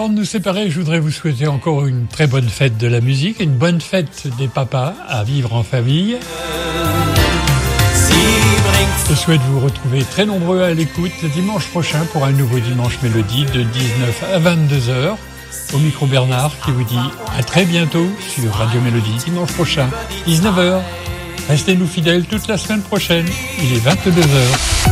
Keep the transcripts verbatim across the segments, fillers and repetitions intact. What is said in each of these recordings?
Avant de nous séparer, je voudrais vous souhaiter encore une très bonne fête de la musique, une bonne fête des papas à vivre en famille. Je souhaite vous retrouver très nombreux à l'écoute dimanche prochain pour un nouveau Dimanche Mélodie de dix-neuf à vingt-deux heures. Au micro Bernard qui vous dit à très bientôt sur Radio Mélodie dimanche prochain, dix-neuf heures. Restez-nous fidèles toute la semaine prochaine, il est vingt-deux heures.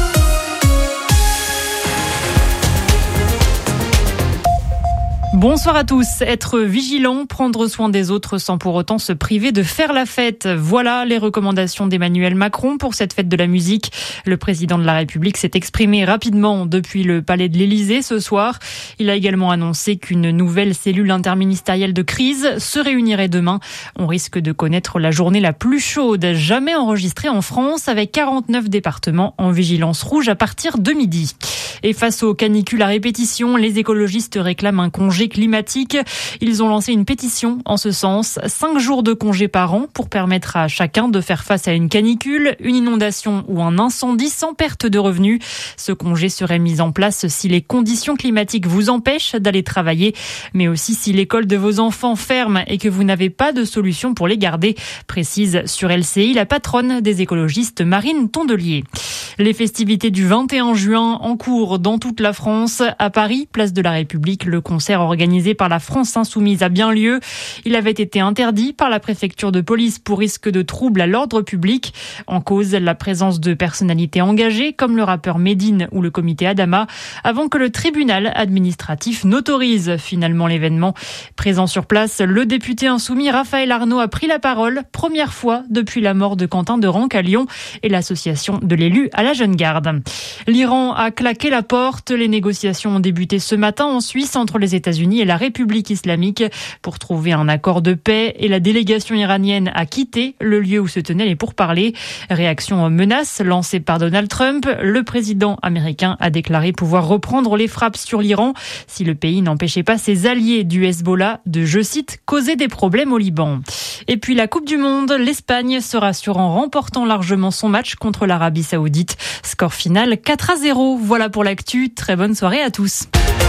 Bonsoir à tous. Être vigilant, prendre soin des autres sans pour autant se priver de faire la fête. Voilà les recommandations d'Emmanuel Macron pour cette fête de la musique. Le président de la République s'est exprimé rapidement depuis le palais de l'Élysée ce soir. Il a également annoncé qu'une nouvelle cellule interministérielle de crise se réunirait demain. On risque de connaître la journée la plus chaude jamais enregistrée en France avec quarante-neuf départements en vigilance rouge à partir de midi. Et face aux canicules à répétition, les écologistes réclament un congé climatique. Ils ont lancé une pétition en ce sens. Cinq jours de congé par an pour permettre à chacun de faire face à une canicule, une inondation ou un incendie sans perte de revenus. Ce congé serait mis en place si les conditions climatiques vous empêchent d'aller travailler, mais aussi si l'école de vos enfants ferme et que vous n'avez pas de solution pour les garder, précise sur L C I la patronne des écologistes Marine Tondelier. Les festivités du vingt et un juin en cours dans toute la France. À Paris, place de la République, le concert organisé par la France Insoumise a bien lieu. Il avait été interdit par la préfecture de police pour risque de trouble à l'ordre public. En cause, la présence de personnalités engagées comme le rappeur Medine ou le comité Adama, avant que le tribunal administratif n'autorise finalement l'événement. Présent sur place, le député insoumis Raphaël Arnaud a pris la parole, première fois depuis la mort de Quentin de Ranc à Lyon et l'association de l'élu à la Jeune Garde. L'Iran a claqué la porte. Les négociations ont débuté ce matin en Suisse entre les États-Unis et la République islamique pour trouver un accord de paix et la délégation iranienne a quitté le lieu où se tenaient les pourparlers. Réaction aux menaces lancées par Donald Trump, le président américain a déclaré pouvoir reprendre les frappes sur l'Iran si le pays n'empêchait pas ses alliés du Hezbollah de, je cite, causer des problèmes au Liban. Et puis la Coupe du Monde, l'Espagne se rassure en remportant largement son match contre l'Arabie Saoudite. Score final quatre à zéro. Voilà pour l'actu. Très bonne soirée à tous.